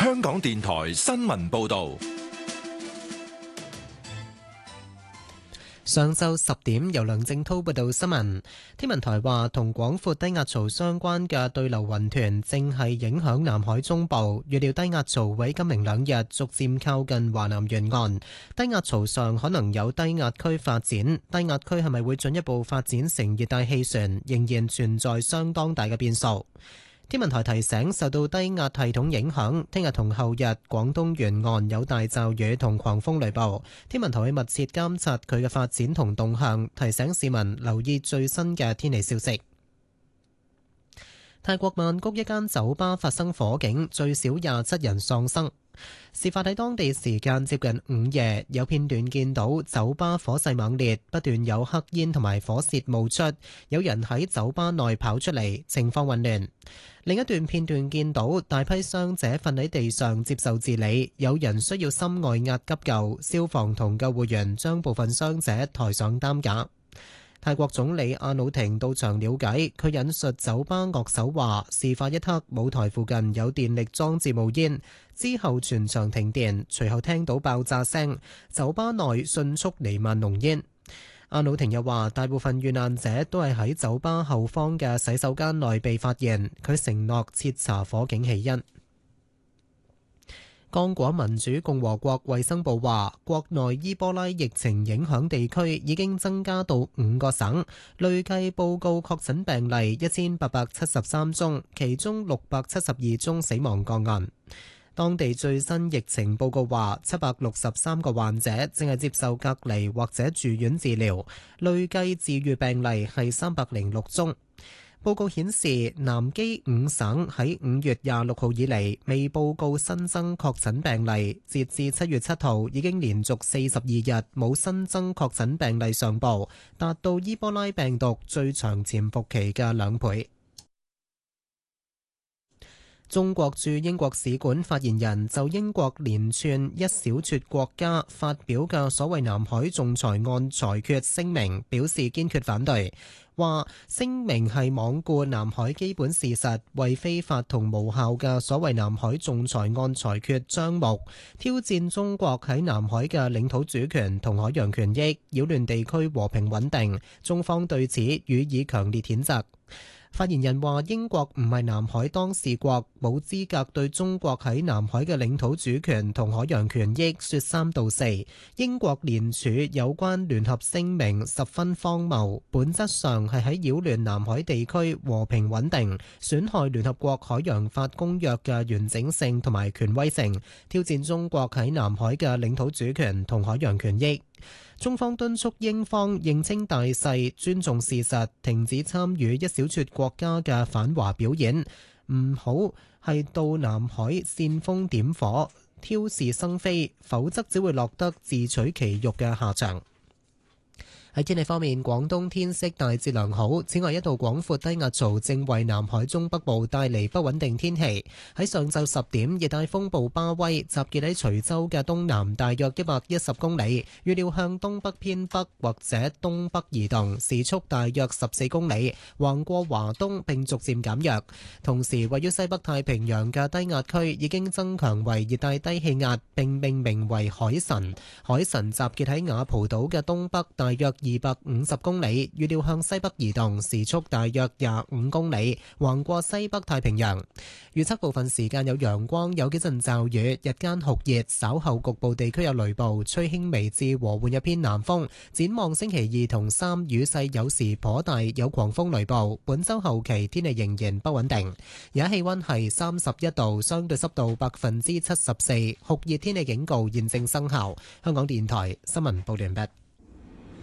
香港電台新聞報道。 上晝10點，由梁正滔報道新聞。天文台話，同廣闊低壓槽相關嘅對流雲團正係影響南海中部，預料低壓槽會今明兩日逐漸靠近華南沿岸。低壓槽上可能有低壓區發展，低壓區係咪會進一步發展成熱帶氣旋，仍然存在相當大嘅變數。天文台提醒，受到低壓系統影響，聽日同後日廣東沿岸有大驟雨同狂風雷暴。天文台會密切監察佢嘅發展同動向，提醒市民留意最新嘅天氣消息。泰國曼谷一間酒吧發生火警，最少27人喪生。事發喺當地時間接近午夜，有片段見到酒吧火勢猛烈，不斷有黑煙同埋火舌冒出，有人喺酒吧內跑出嚟，情況混亂。另一段片段見到大批傷者瞓喺地上接受治理，有人需要心外壓急救，消防同救護員將部分傷者抬上擔架。泰國總理阿努廷到場了解，佢引述酒吧樂手話，事發一刻舞台附近有電力裝置冒煙，之後全場停電，隨後聽到爆炸聲，酒吧內迅速彌漫濃煙。阿努廷又話，大部分遇難者都係喺酒吧後方嘅洗手間內被發現，佢承諾徹查火警起因。剛果民主共和國衛生部話，國內伊波拉疫情影響地區已經增加到5個省，累計報告確診病例1873宗，其中672宗死亡個案。當地最新疫情報告話，763個患者正係接受隔離或者住院治療，累計治癒病例係306宗。報告顯示，南基5省喺5月26號以嚟未報告新增確診病例，截至7月7號已經連續42日冇新增確診病例上報，達到伊波拉病毒最長潛伏期嘅2倍。中國駐英國使館發言人就英國連串一小撮國家發表嘅所謂南海仲裁案裁決聲明表示堅決反對，話聲明係罔顧南海基本事實，為非法同無效嘅所謂南海仲裁案裁決張目，挑戰中國喺南海嘅領土主權同海洋權益，擾亂地區和平穩定。中方對此予以強烈譴責。發言人話，英國唔係南海當事國，冇資格對中國喺南海嘅領土主權同海洋權益說三道四。英國聯署有關聯合聲明十分荒謬，本質上係喺擾亂南海地區和平穩定，損害聯合國海洋法公約嘅完整性同埋權威性，挑戰中國喺南海嘅領土主權同海洋權益。中方敦促英方認清大勢，尊重事實，停止參與一小撮國家嘅反華表演，唔好係到南海煽風點火、挑事生非，否則只會落得自取其辱嘅下場。喺天氣方面，廣東天色大致良好，此外一道廣闊低壓槽正為南海中北部帶嚟不穩定天氣。喺上晝10點，熱帶風暴巴威集結喺徐州嘅東南大約110公里，預料向東北偏北或者東北移動，時速大約14公里，橫過華東並逐漸減弱。同時，位於西北太平洋嘅低壓區已經增強為熱帶低氣壓，並命名為海神。海神集結喺雅蒲島嘅東北大約250公里，預料向西北移動，時速大約25公里，橫過西北太平洋。預測部分時間有陽光，有幾陣驟雨，日間酷熱，稍後局部地區有雷暴，吹輕微至和緩一偏南風。展望星期2同3，雨勢有時頗大，有狂風雷暴。本週後期天氣仍然不穩定。而家氣溫係31度，相對濕度74%，酷熱天氣警告現正生效。香港電台新聞報道完畢。